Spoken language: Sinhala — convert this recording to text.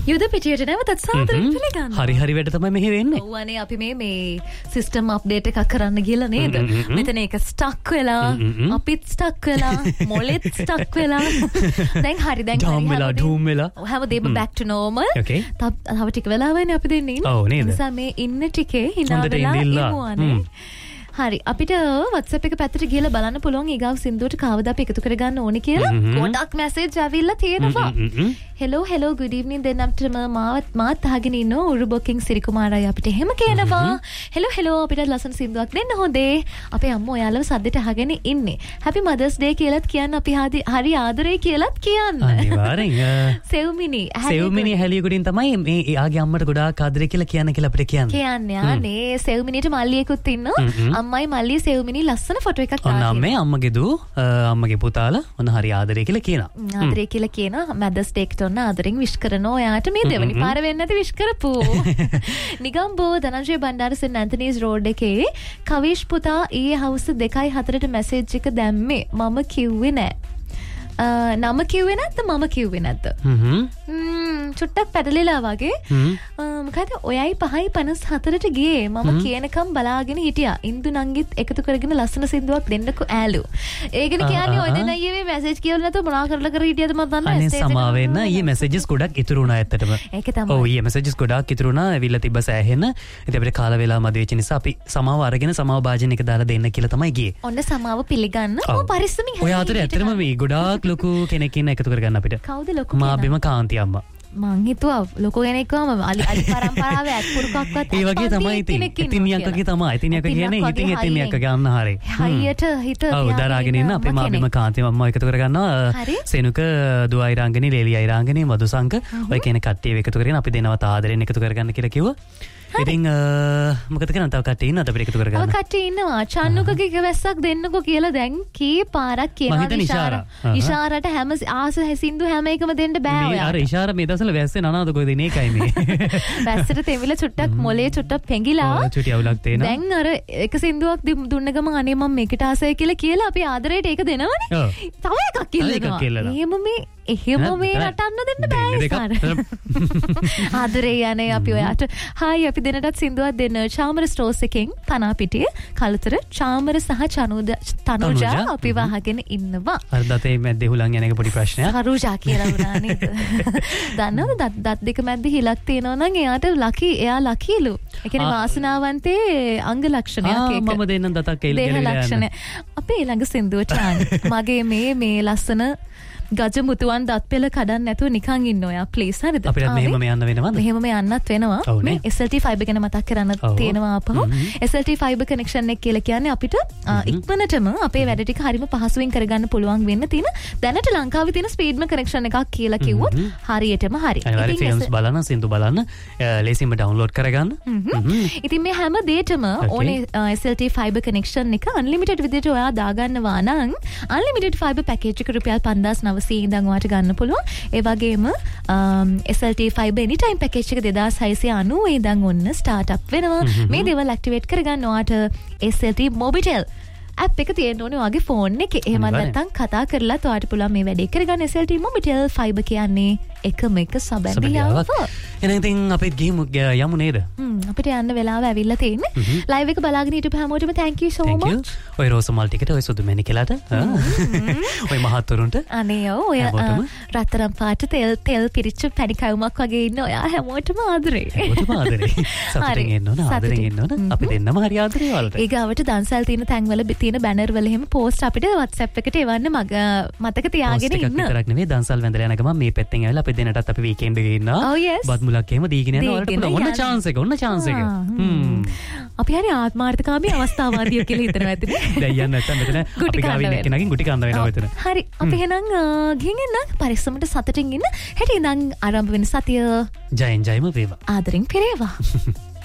යුද පිටියට නැවතත් සාදරයෙන් පිළිගන්නවා. හරි හරි වැඩ තමයි මෙහෙ වෙන්නේ. ඔව් අනේ අපි මේ සිස්ටම් අප්ඩේට් එකක් කරන්න ගිහලා නේද? මෙතන ඒක ස්ටක් වෙලා අපිත් ස්ටක් වෙලා මොලෙත් ස්ටක් වෙලා දැන් හරි දැන් ඩම් වෙලා ඩූම් වෙලා හැමදේම back to normal. Okay. තව ටික වෙලාවයිනේ අපි දෙන්නේ ඉන්නේ. ඔව් නේද? නිසා මේ ඉන්න ටිකේ hina වෙලා ඉමුවානේ. හරි අපිට WhatsApp එක පැත්තට ගිහලා බලන්න පුළුවන් ඊගාව සින්දුවට කවදා අපි එකතු කරගන්න ඕනේ කියලා. ගොඩක් මැසේජ් ආවිල්ලා තියෙනවා. hello good evening දෙන්නම්ටම මාත් අහගෙන ඉන්න උරු බොකින් සිරි කුමාරයි අපිට එහෙම කියනවා. hello අපිට ලස්සන සින්දුවක් දෙන්න හොඳේ. අපේ අම්මෝ ඔයාලව සද්දෙට අහගෙන ඉන්නේ. happy mothers day කියලාත් කියන්න අපි හරි ආදරේ කියලාත් කියන්න. අනිවාර්යෙන්. සෙව්මිනි හැලියකුටින් තමයි මේ එයාගේ අම්මට ගොඩාක් ආදරේ කියලා කියලා අපිට කියන්නේ. කියන්නේ ආනේ සෙව්මිනිට මල්ලියෙකුත් ඉන්නවා. අම්මයි මල්ලි සෙව්මිනි ලස්සන ෆොටෝ එකක් දාලා. ඔන්න අම්මේ අම්මගේ දූ අම්මගේ පුතාලා ඔන්න හරි ආදරේ කියලා කියනවා. ආදරේ කියලා කියනවා. මැදර්ස් ඩේ එකට ඔන්න ආදරෙන් විශ් කරනවා. ඔයාට මේ දෙවනි පාර වෙන්නේ නැති විශ් කරපු. නිගම්බෝ ධනංජය බණ්ඩාර සෙන් ඇන්තනීස් රෝඩ් එකේ කවිෂ් පුතා ඊයේ හවුස් 2:04ට මැසේජ් එක දැම්මේ. මම කිව්වේ නෑ. නම කිව්වේ නැද්ද මම කිව්වේ නැද්ද? චුට්ටක් පැටලිලා වගේ. මොකද ඔයයි 5:54ට ගියේ. මම කියනකම් බලාගෙන හිටියා. ඉන්දු නංගිත් එකතු කරගෙන ලස්සන සින්දුවක් දෙන්නකෝ ඈලු. ඒකනේ කියන්නේ ඔය දෙන ඊයේ මේ මැසේජ් කියවල නැතුව මොනා කරලා කර හිටියද මම දන්නේ නැහැ. අනේ සමා වෙන්න ඊයේ මැසේජස් ගොඩක් ඉතුරු වුණා ඇත්තටම. ඒක තමයි. ඔව් ඊයේ මැසේජස් ගොඩක් ඉතුරු වුණා. ඇවිල්ලා තිබ්බ සෑහෙන. ඉතින් අපිට කාල වේලාව මදි වෙච්ච නිසා අපි සමාව අරගෙන සමාව භාජන එක දාලා දෙන්න කියලා තමයි ගියේ. ඔන්න සමාව පිළිගන්න. ඔව් පරිස්සමින්. ඔය අතරේ ඇත්තටම මේ ගොඩාක් ලොකු කෙනෙක් ඉන්න එකතු කරගන්න අපිට. කවුද ලොකු? මාබිම කාන්ති අම්මා. මං හිතුවා ලොකු කෙනෙක් වම අලි පරම්පරාවේ අත්පුරුකක්වත් ඒ වගේ තමයි ඉතින් ඉතිනියක්ගේ තමයි ඉතිනියක කියන්නේ ඉතින් ඉතිනියක ගන්න හරිය. හයියට හිත ඔව් දරාගෙන ඉන්න අපේ මාබිම කාන්ති අම්මා එකතු කරගන්නවා. සෙනුක දුව අයිරාංගනී ලේලි අයිරාංගනී මදුසංක ඔය කියන කට්ටිය එකතු කරගෙන අපි දෙනවත් ආදරෙන් එකතු කරගන්න කියලා කිව්වා. ඉතින් මොකද කරන්නේ තව කට්ටිය ඉන්නවද අපිට එකතු කරගන්න? තව කට්ටිය ඉන්නවා. චන්නුකගේ වැස්සක් දෙන්නකෝ කියලා දැන් කී පාරක් කියනවා ඉෂාරට හැම ආස සින්දු හැම එකම දෙන්න බෑ ඔයාලට. මේ අර ඉෂාර මේ දවස්වල වැස්සේ නනාද කොහෙද ඉන්නේ ඒකයි මේ. වැස්සට තෙමිලා චුට්ටක් මොලේ චුට්ටක් පෙඟිලා. චුටි අවුලක් තේනවා. දැන් අර එක සින්දුවක් දුන්න ගමන් අනේ මම මේකට ආසයි කියලා අපි ආදරයට ඒක දෙනවනේ. තව එකක් ඉල්ලනවා. එහෙම මේ රටන්න දෙන්න බෑ. ආදරේ යන්නේ අපි ඔයාට. හායි අපි දෙනටත් සින්දුවක් දෙන්න. චාමර ස්ටෝර්ස් එකෙන් තනාපිටිය කලතර චාමර සහ තනුජා අපි වහගෙන ඉන්නවා. අර දතේ මැද්දේ හුලං යන එක පොඩි ප්‍රශ්නයක්. කරුජා කියලා වුණා නේද? දන්නවද දත් දෙක මැද්දේ හිලක් තියෙනවා නම් එයාට ලකි එයා ලකිලු. ඒ කියන්නේ වාසනාවන්තේ අංග ලක්ෂණයක් ඒක. මම දෙන්නම් දතක් කියලා ලක්ෂණ. අපේ ළඟ සින්දුවට මගේ මේ ලස්සන ගජ මුතුවන් දත් පෙළ කඩන්න නැතුව නිකන් ඉන්න ඔයා ප්ලීස් හරිද? අපිට මෙහෙම යන්න වෙනවද? මෙහෙම යන්නත් වෙනවා. මේ SLT fiber ගැන මතක් කරන්න තියෙනවා අපහු. SLT fiber connection එක කියලා කියන්නේ අපිට ඉක්මනටම අපේ වැඩ ටික හරිම පහසුවෙන් කරගන්න පුළුවන් වෙන්න තියෙන දැනට ලංකාවේ තියෙන ස්පීඩ්ම connection එකක් කියලා කිව්වොත් හරියටම හරි. අනිවාර්ය ෆිල්ම්ස් බලන්න, සින්දු බලන්න, ලේසියෙන්ම ඩවුන්ලෝඩ් කරගන්න. ඉතින් මේ හැම දෙයකම ඕනේ SLT fiber connection එක unlimited විදිහට ඔයා දාගන්නවා නම් unlimited fiber package එක රුපියල් 5900 ඉඳන් ඔයාලට ගන්න පුළුවන්. ඒ වගේම SLT fiber anytime package එක 2690 ඉඳන් ඔන්න ස්ටාර්ට් අප් වෙනවා. මේ දේවල් ඇක්ටිවේට් කරගන්න ඔයාලට SLT Mobitel app එක තියෙන්න ඕනේ ඔයාගේ ෆෝන් එකේ. එහෙම නැත්නම් කතා කරලා ඔයාලට පුළුවන් මේ වැඩේ කරගන්න. SLT Mobitel fiber කියන්නේ එකම එක සබැඳියාව. එහෙනම් ඉතින් අපි යමු නේද? අපිට යන්න වෙලාව ඇවිල්ලා තියෙන්නේ. ලයිව් එක බලාගෙන හිටපු හැමෝටම thank you so much. ඔය රෝසමල් ටිකට ඔය සුදු මැණිකලට ඔය මහත්තුරුන්ට අනේ ඔය රත්තරන් පාට තෙල් පිරිච්ච පැණි කවුමක් වගේ ඉන්න ඔයා හැමෝටම ආදරේ. හැමෝටම ආදරේ. සතුටින් එන්න ඕන ආදරෙන් එන්න ඕන. අපි දෙන්නම හරි ආදරේ වලට. ඒ ගාවට දන්සල් තියෙන තැන්වල තියෙන බැනර් වල එහෙම පෝස්ට් අපිට WhatsApp එකට එවන්න මතක තියාගෙන ඉන්න. ඒක විතරක් නෙවෙයි දන්සල් වැඳලා යන ගමන් මේ පැත්තෙන් ඇවිල්ලා අපි දෙන්නටත් අපි වීකෙන්ඩ් එකේ ඉන්නවා. බත් මුලක් එහෙම දීගෙන යනවා වලට ඔන්න chance එක. අපි හරි ආත්මාර්ථකාමී අවස්ථාවාදියෝ කියලා හිතනවා ඇතිනේ. දැන් යන්න නැත්නම් මෙතන අපි ගාවින් එක්කෙනාගෙන් ගුටි කන්න වෙනවා මෙතන. හරි අපි එහෙනම් ගිහින් එන්න පරිස්සමට සතුටින් ඉන්න. හෙට ඉඳන් ආරම්භ වෙන සතිය ජයෙන් ජයම වේවා. ආදරෙන් පෙරේවා.